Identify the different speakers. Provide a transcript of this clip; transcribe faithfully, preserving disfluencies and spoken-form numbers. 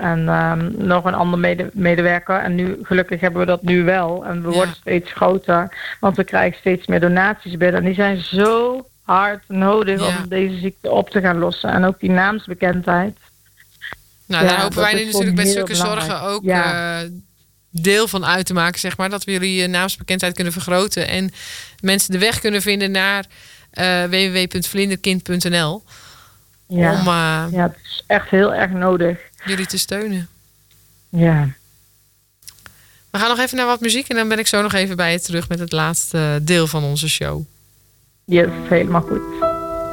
Speaker 1: en um, nog een ander mede- medewerker. En nu, gelukkig hebben we dat nu wel. En we
Speaker 2: Ja.
Speaker 1: worden steeds groter, want we krijgen steeds meer donaties binnen. En die zijn zo hard nodig
Speaker 2: Ja.
Speaker 1: om deze ziekte op te gaan lossen. En ook die naamsbekendheid.
Speaker 2: Nou,
Speaker 1: Ja,
Speaker 2: daar hopen
Speaker 1: dat
Speaker 2: wij
Speaker 1: is
Speaker 2: nu natuurlijk met
Speaker 1: gewoon
Speaker 2: Stukken
Speaker 1: heel
Speaker 2: Zorgen
Speaker 1: belangrijk.
Speaker 2: ook
Speaker 1: Ja.
Speaker 2: uh, deel van uit te maken, zeg maar. Dat we jullie uh, naamsbekendheid kunnen vergroten. En mensen de weg kunnen vinden naar uh, w w w punt vlinderkind punt n l.
Speaker 1: Ja.
Speaker 2: Om uh,
Speaker 1: ja, het is echt heel erg nodig.
Speaker 2: jullie te steunen.
Speaker 1: Ja.
Speaker 2: We gaan nog even naar wat muziek. En dan ben ik zo nog even bij je terug met het laatste deel van onze show.
Speaker 1: Yes, helemaal goed.